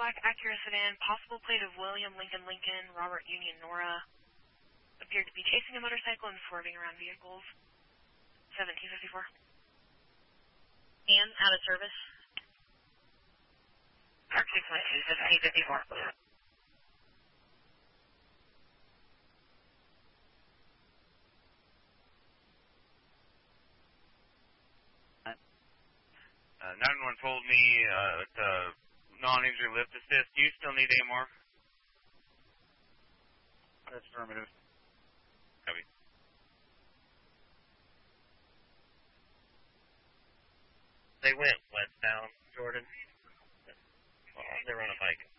black Acura sedan, possible plate of William Lincoln Lincoln, Robert Union Nora. Appeared to be chasing a motorcycle and swerving around vehicles. 1754. And out of service. Park 692, 1754. 911 told me the non-injury lift assist. Do you still need AMR? That's affirmative. Copy. They went westbound, Jordan. They're on a bike.